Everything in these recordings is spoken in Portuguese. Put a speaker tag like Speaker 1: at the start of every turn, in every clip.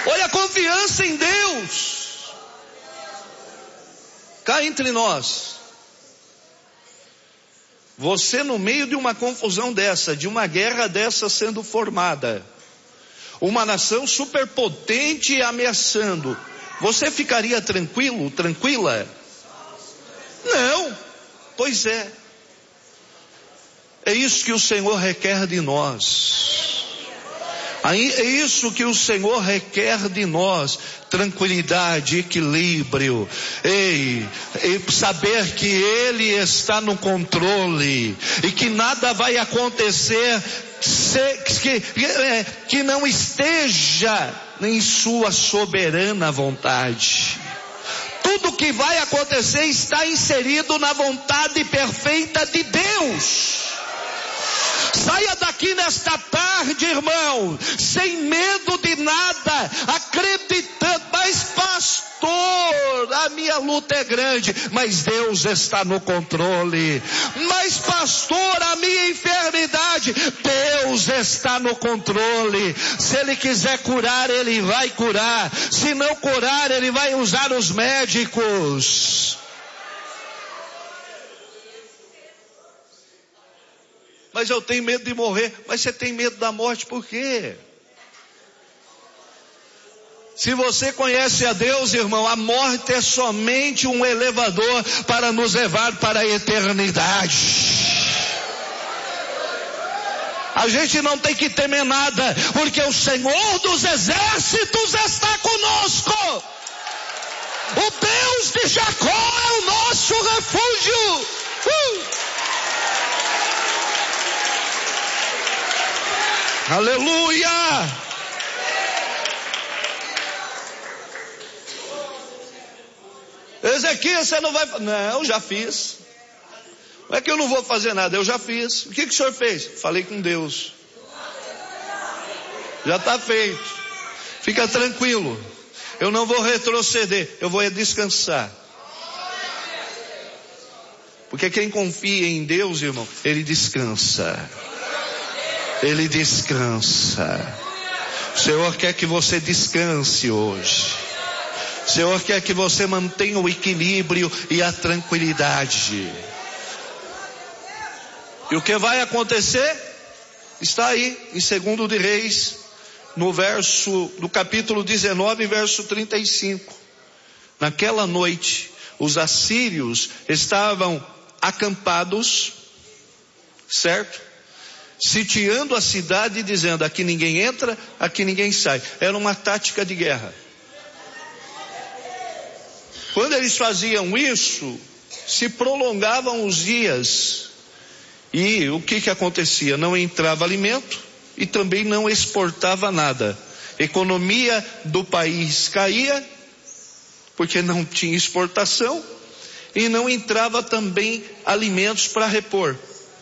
Speaker 1: Olha a confiança em Deus. Cá entre nós, você no meio de uma confusão dessa, de uma guerra dessa sendo formada, uma nação superpotente ameaçando, você ficaria tranquilo, tranquila? Não. Pois é. É isso que o Senhor requer de nós. É isso que o Senhor requer de nós. Tranquilidade, equilíbrio. Saber que Ele está no controle. E que nada vai acontecer que não esteja em sua soberana vontade. Tudo que vai acontecer está inserido na vontade perfeita de Deus. Saia daqui nesta tarde, irmão, sem medo de nada, acreditando, mas pastor, a minha luta é grande, mas Deus está no controle. Mas pastor, a minha enfermidade, Deus está no controle. Se Ele quiser curar, Ele vai curar. Se não curar, Ele vai usar os médicos. Mas eu tenho medo de morrer. Mas você tem medo da morte por quê? Se você conhece a Deus, irmão, a morte é somente um elevador para nos levar para a eternidade. A gente não tem que temer nada, porque o Senhor dos exércitos está conosco. O Deus de Jacó é o nosso refúgio. Aleluia! Ezequias, você não vai... Não, já fiz. Não é que eu não vou fazer nada, eu já fiz. O que o senhor fez? Falei com Deus. Já está feito. Fica tranquilo. Eu não vou retroceder, eu vou descansar. Porque quem confia em Deus, irmão, ele descansa. Ele descansa. O Senhor quer que você descanse hoje. O Senhor quer que você mantenha o equilíbrio e a tranquilidade. E o que vai acontecer? Está aí em 2 de Reis, no capítulo 19, verso 35. Naquela noite, os assírios estavam acampados, certo? Sitiando a cidade e dizendo, aqui ninguém entra, aqui ninguém sai. Era uma tática de guerra. Quando eles faziam isso, se prolongavam os dias. E o que acontecia? Não entrava alimento e também não exportava nada. A economia do país caía, porque não tinha exportação, e não entrava também alimentos para repor.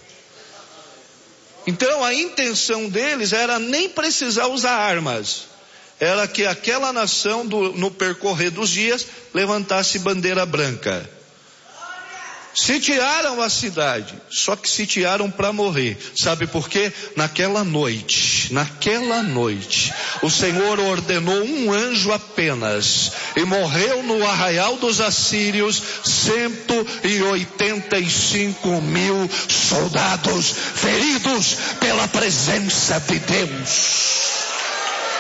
Speaker 1: Então a intenção deles era nem precisar usar armas. Era que aquela nação, no percorrer dos dias, levantasse bandeira branca. Sitiaram a cidade, só que sitiaram para morrer. Sabe por quê? Naquela noite, o Senhor ordenou um anjo apenas, e morreu no arraial dos assírios 185.000 soldados feridos pela presença de Deus.